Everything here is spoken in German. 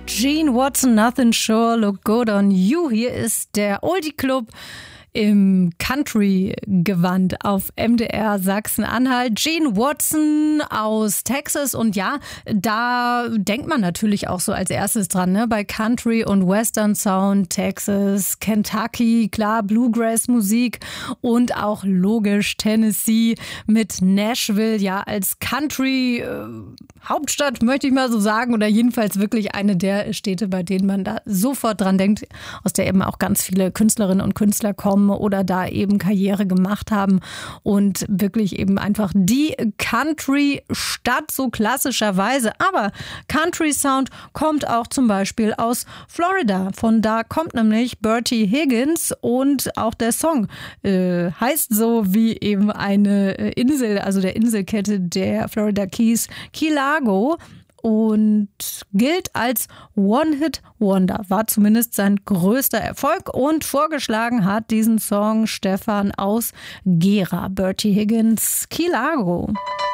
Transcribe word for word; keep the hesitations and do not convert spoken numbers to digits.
Gene Watson, Nothing Sure, Look Good on You. Hier ist der Oldie Club im Country-Gewand auf M D R Sachsen-Anhalt. Gene Watson aus Texas. Und ja, da denkt man natürlich auch so als erstes dran, ne? Bei Country und Western Sound, Texas, Kentucky, klar, Bluegrass-Musik und auch logisch Tennessee mit Nashville, ja, als Country-Hauptstadt, möchte ich mal so sagen, oder jedenfalls wirklich eine der Städte, bei denen man da sofort dran denkt, aus der eben auch ganz viele Künstlerinnen und Künstler kommen oder da eben Karriere gemacht haben und wirklich eben einfach die Country-Stadt so klassischerweise. Aber Country Sound kommt auch zum Beispiel aus Florida. Von da kommt nämlich Bertie Higgins und auch der Song äh, heißt so wie eben eine Insel, also der Inselkette der Florida Keys, Key Largo. Und gilt als One-Hit-Wonder, war zumindest sein größter Erfolg. Und vorgeschlagen hat diesen Song Stefan aus Gera, Bertie Higgins, Key Largo.